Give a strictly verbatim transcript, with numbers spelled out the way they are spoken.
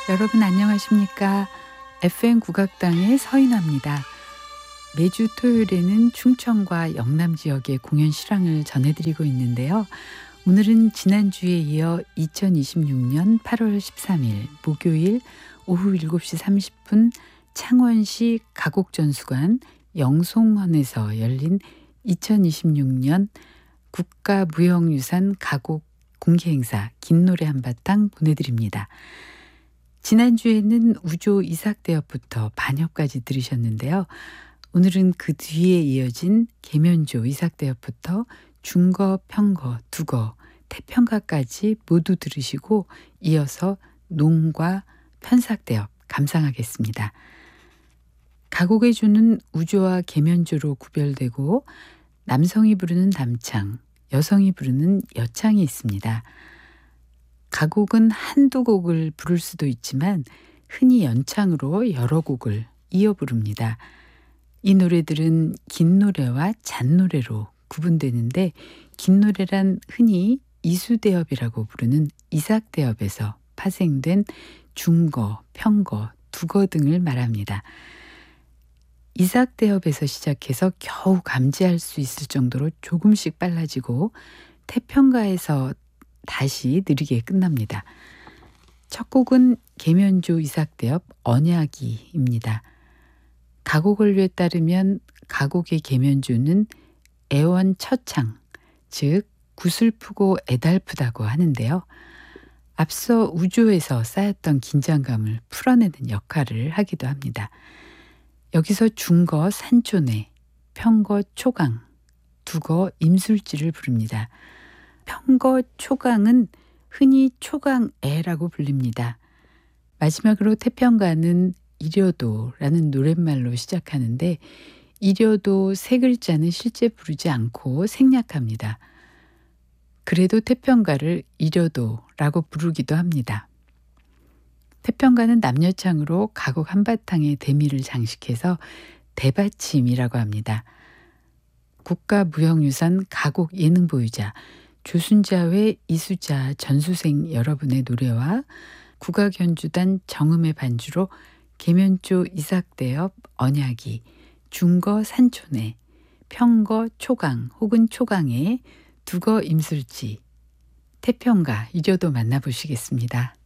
여러분 안녕하십니까? 에프엠 국악당의 서인화입니다. 매주 토요일에는 충청과 영남 지역의 공연 실황을 전해드리고 있는데요. 오늘은 지난주에 이어 이천이십육 년 팔월 십삼일 목요일 오후 일곱 시 삼십 분 창원시 가곡전수관 영송헌에서 열린 이천이십육 년 국가무형유산 가곡 공개행사 긴 노래 한바탕 보내드립니다. 지난주에는 우조 이삭대업부터 반협까지 들으셨는데요. 오늘은 그 뒤에 이어진 계면조 이삭대업부터 중거, 평거, 두거, 태평가까지 모두 들으시고 이어서 농과 편삭대업 감상하겠습니다. 가곡의 조는 우조와 계면조로 구별되고 남성이 부르는 남창, 여성이 부르는 여창이 있습니다. 가곡은 한두 곡을 부를 수도 있지만 흔히 연창으로 여러 곡을 이어 부릅니다. 이 노래들은 긴 노래와 잔노래로 구분되는데 긴 노래란 흔히 이수대업이라고 부르는 이삭대업에서 파생된 중거, 평거, 두거 등을 말합니다. 이삭대업에서 시작해서 겨우 감지할 수 있을 정도로 조금씩 빨라지고 태평가에서 다시 느리게 끝납니다. 첫 곡은 계면조 이삭대업 언약이입니다. 가곡원류에 따르면 가곡의 계면조는 애원 처창, 즉 구슬프고 애달프다고 하는데요. 앞서 우조에서 쌓였던 긴장감을 풀어내는 역할을 하기도 합니다. 여기서 중거 산초내, 평거 초강, 두거 임술지를 부릅니다. 평거 초강은 흔히 초강애라고 불립니다. 마지막으로 태평가는 이려도라는 노랫말로 시작하는데 이려도 세 글자는 실제 부르지 않고 생략합니다. 그래도 태평가를 이려도라고 부르기도 합니다. 태평가는 남녀창으로 가곡 한바탕에 대미를 장식해서 대받침이라고 합니다. 국가무형유산 가곡 예능 보유자 조순자회 이수자 전수생 여러분의 노래와 국악연주단 정음의 반주로 계면조 이삭대업 언약이, 중거 산초내, 평거 초강 혹은 초강의 두거 임술지, 태평가 이려도 만나보시겠습니다.